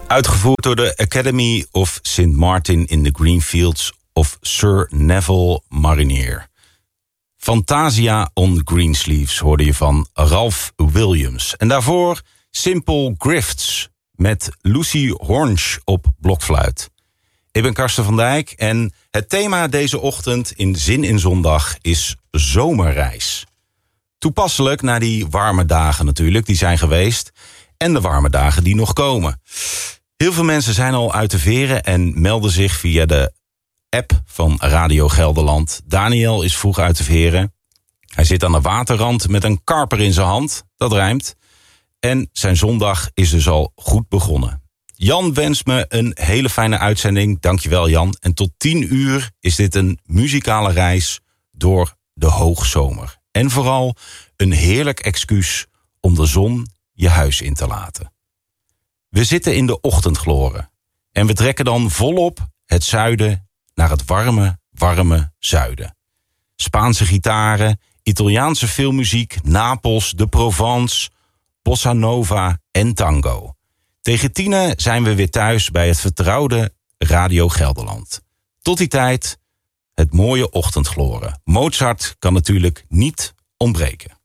Uitgevoerd door de Academy of St. Martin in the Greenfields of Sir Neville Marinier. Fantasia on Greensleeves hoorde je van Ralph Williams. En daarvoor Simple Grifts met Lucy Hornch op blokfluit. Ik ben Karsten van Dijk en het thema deze ochtend in Zin in Zondag is zomerreis. Toepasselijk naar die warme dagen natuurlijk, die zijn geweest. En de warme dagen die nog komen. Heel veel mensen zijn al uit de veren en melden zich via de app van Radio Gelderland. Daniel is vroeg uit de veren. Hij zit aan de waterrand met een karper in zijn hand. Dat rijmt. En zijn zondag is dus al goed begonnen. Jan wenst me een hele fijne uitzending. Dankjewel Jan. En tot 10 uur is dit een muzikale reis door de hoogzomer. En vooral een heerlijk excuus om de zon je huis in te laten. We zitten in de ochtendgloren. En we trekken dan volop het zuiden naar het warme zuiden. Spaanse gitaren, Italiaanse filmmuziek, Napels, de Provence, bossa nova en tango. Tegen 10 zijn we weer thuis bij het vertrouwde Radio Gelderland. Tot die tijd het mooie ochtendgloren. Mozart kan natuurlijk niet ontbreken.